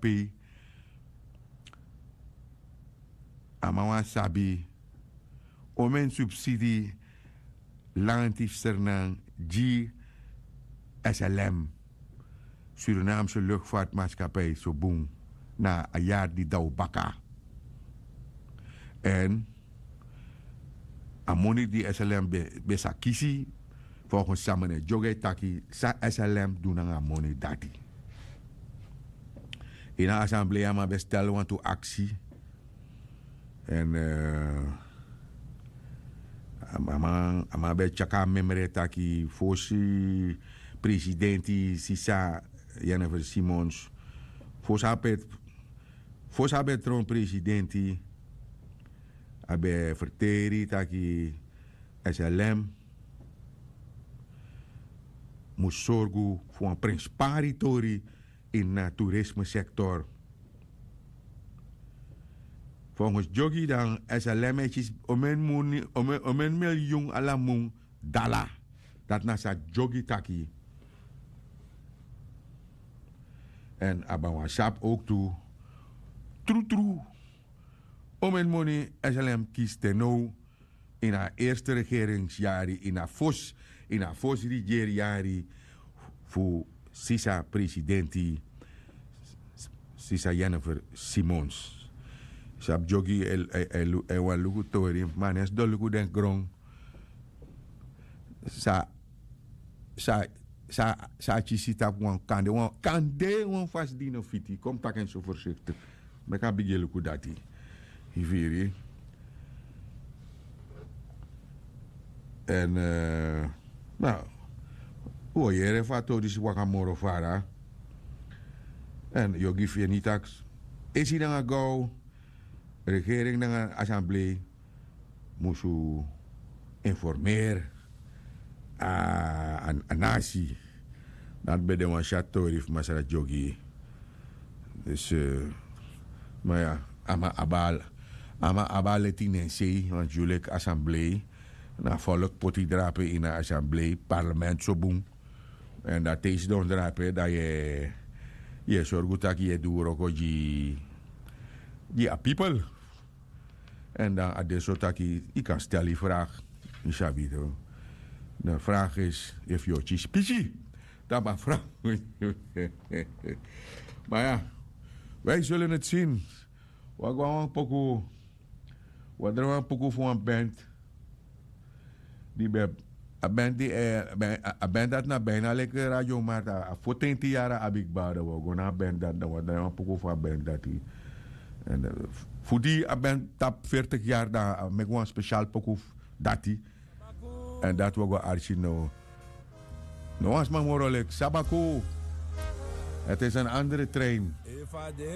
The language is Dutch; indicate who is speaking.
Speaker 1: pay. Amawa sabi, omen subsidie lantief Sernang GSLM, Surinaamse luchtvaartmaatschappij, zo boem, na een jaar die Daubaka. En amoni die SLM besa kisi, volgens Samene Joge Taki, sa SLM doen aan amoni dati. In de assemblee maar bestellen want toe actie. En ama be chaka memre taki fosi presidenti Sisa Jennifer Simons fosa betron presidenti abe verteri taki SLM moest zorgen voor een principaritori in het toerisme sector. Volgens Jogi dan SLM is omen miljoen alamun dala. Dat nasa Jogi taki. En abawa sap ook toe. True. Omen money SLM kiest tenno in haar eerste regeringsjari in haar fos regeringsjari voor Sisa presidenti Sisa Jennifer Simons. Sab jogi el walugu tori manes dolugu den grong sa chisita wan kande wan fast dino fiti kom taken zo voorzichtig me kan bigelu kudati hiviri en nou o yere fato dis wakamoro fara en yogi fienitax is dan go regering ng assemblee moest informeren aan nasi dat bij de wan chateau masara jogi dus maar ja ama abal tinense want jullie assemblee na volk poti drapen in de assemblee parlement zo boem en dat is dan drapen dat je zorgt dat je doet ook die people. En dan adesso taki, ik kan stellen die vraag. Isabito. De vraag is, if je chis pichi. Dat maar vraag. Maar ja, wij zullen het zien. We gaan een pokoe voor een band. Een band dat na bijna lekker radio, maar voor 20 jaar heb ik baden. We gaan een band dat, we gaan een pokoe voor een band dat die. En voor die ben tap 40 jaar daar met een speciaal pokoef dati en dat we gaan archie nou was maar morolek sabako het is een andere trein.